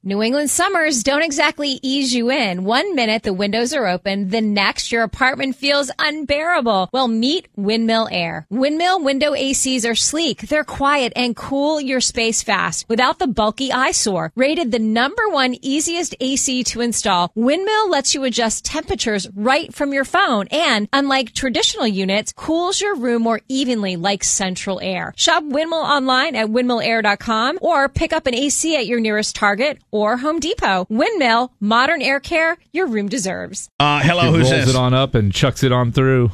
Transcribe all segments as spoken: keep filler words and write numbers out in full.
New England summers don't exactly ease you in. One minute the windows are open, the next your apartment feels unbearable. Well, meet Windmill Air. Windmill window A Cs are sleek, they're quiet, and cool your space fast without the bulky eyesore. Rated the number one easiest A C to install, Windmill lets you adjust temperatures right from your phone and, unlike traditional units, cools your room more evenly like central air. Shop Windmill online at windmill air dot com or pick up an A C at your nearest Target or Home Depot. Windmill, modern air care your room deserves. Uh, hello, he who's rolls this? Rolls it on up and chucks it on through.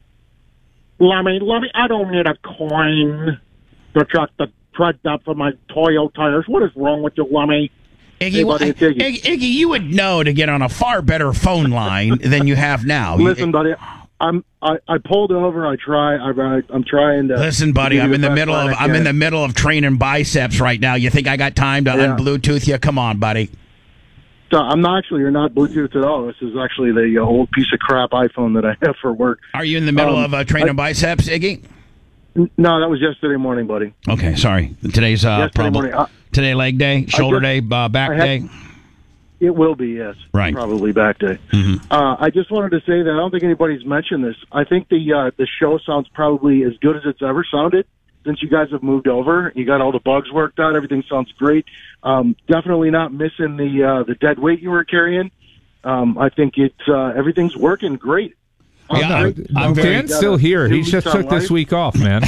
Lemmy, Lemmy, I don't need a coin to chuck the tread depth of my Toyo tires. What is wrong with you, Lemmy? Iggy, Hey, well, buddy, it's Iggy. Iggy, Iggy, you would know to get on a far better phone line than you have now. Listen, buddy, I'm I, I pulled over. I try. I, I I'm trying to. Listen, buddy, to I'm do in the best middle of line I I'm in can. the middle of training biceps right now. You think I got time to Yeah. un-Bluetooth you? Come on, buddy. So I'm not actually. You're not Bluetooth at all. This is actually the uh, old piece of crap iPhone that I have for work. Are you in the middle Um, of uh, training I- biceps, Iggy? N- No, that was yesterday morning, buddy. Okay, sorry. Today's uh, Yesterday problem. morning. I- Today leg day, shoulder just- day, uh, back I had- day. It will be, yes. Right. Probably back day. Mhm. Uh, I just wanted to say that I don't think anybody's mentioned this. I think the uh, the show sounds probably as good as it's ever sounded since you guys have moved over. You got all the bugs worked out. Everything sounds great. Um, definitely not missing the uh, the dead weight you were carrying. Um, I think it's uh, everything's working great. Yeah, Uh, I'm- great. I'm very- Dan's still here. He just took this week off, man.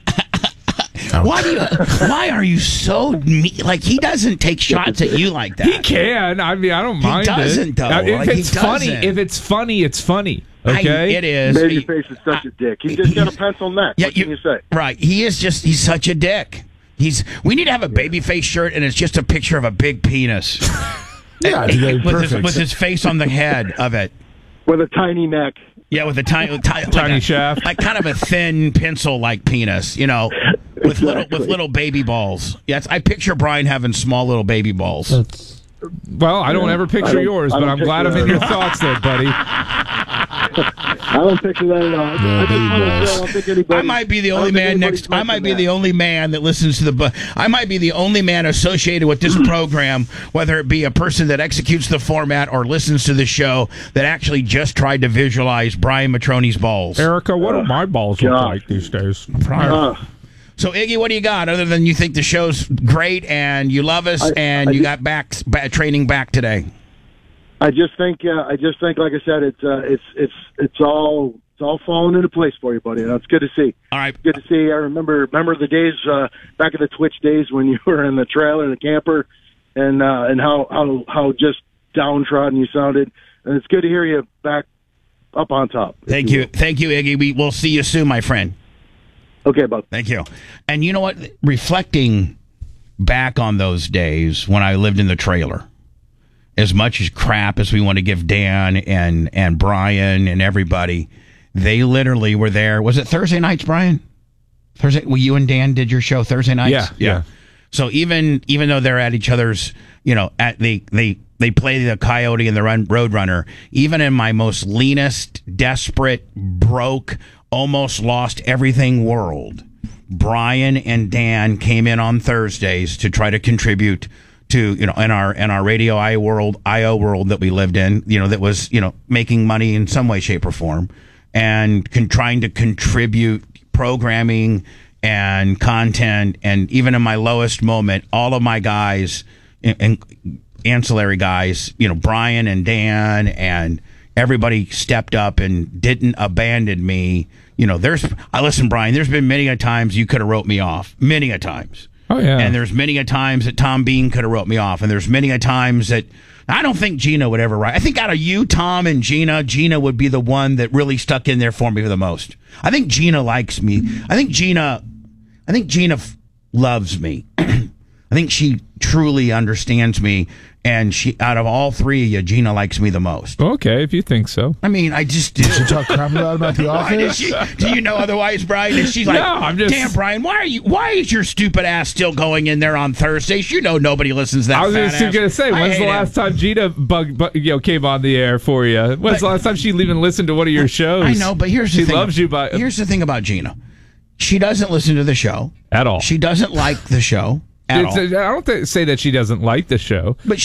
Why do you? Why are you so me- like? He doesn't take shots at you like that. He can. I mean, I don't mind doesn't, it. though. Now, if Like, he it's funny, doesn't. if it's funny, it's funny. I- Okay, it is. Babyface is such a dick. He just got a pencil neck. Yeah, what can you, say? Right. He is just, he's such a dick. He's. We need to have a baby face shirt, and it's just a picture of a big penis. Yeah, it's very with, his, perfect. with his face on the head of it. With a tiny neck. Yeah, with a tiny, ti- like Tiny a- shaft. like kind of a thin pencil-like penis, you know, with little Exactly. with little baby balls. Yes, I picture Brian having small little baby balls. That's, Well, I don't Yeah, ever I picture don't- yours, I but don't I'm glad picture I'm in that your at all. thoughts there, buddy. I don't picture that at all. I just baby wanted to say I balls. don't think anybody. I might be the I don't only think man anybody's next. I might be mentioned the that. only man that listens to the. bu- I might be the only man associated with this program, whether it be a person that executes the format or listens to the show, that actually just tried to visualize Brian Matroni's balls. Erica, what do my balls look God. like these days? Uh, So Iggy, what do you got other than you think the show's great and you love us I- and I you just- got back ba- training back today? I just think. Uh, I just think, like I said, it's uh, it's it's it's all it's all falling into place for you, buddy. And it's good to see. All right. Good to see. I remember remember the days uh, back in the Twitch days when you were in the trailer, the camper, and uh, and how how how just downtrodden you sounded. And it's good to hear you back up on top. if Thank you, thank you, Iggy. We will see you soon, my friend. will. Okay, bud. Thank you. And you know what? Reflecting back on those days when I lived in the trailer, as much as crap as we want to give Dan and and Brian and everybody, they literally were there. Was it Thursday nights, Brian? Thursday? Well, you and Dan did your show Thursday nights. Yeah, yeah. So even even though they're at each other's, you know, at the they they play the Coyote and the run, Roadrunner. Even in my most leanest, desperate, broke, almost lost everything world, Brian and Dan came in on Thursdays to try to contribute to, you know, in our in our radio I world, I O world that we lived in, you know, that was, you know, making money in some way, shape, or form, and con- trying to contribute programming and content. And even in my lowest moment, all of my guys and, and ancillary guys, you know, Brian and Dan and everybody stepped up and didn't abandon me. You know, there's, I listen, Brian, there's been many a times you could have wrote me off, many a times. Oh, yeah. And there's many a times that Tom Bean could have wrote me off. And there's many a times that I don't think Gina would ever write. I think out of you, Tom, and Gina, Gina would be the one that really stuck in there for me the most. I think Gina likes me. I think Gina, I think Gina f- loves me. I think she truly understands me. And she, out of all three of you, Gina likes me the most. Okay, if you think so. I mean, I just do. you talk crap about about the Why does office? she, do you know otherwise, Brian? And she's like, No, I'm just- damn, Brian, why are you? Why is your stupid ass still going in there on Thursdays? You know nobody listens to that. I was fat just ass. going to say, I when's the hate last him. time Gina bug, bug, you know, came on the air for you? When's But- the last time she even listened to one of your shows? I know, but here's the she thing. loves you by Here's the thing about Gina. She doesn't listen to the show at all. She doesn't like the show at It's- all. I don't th- say that she doesn't like the show. But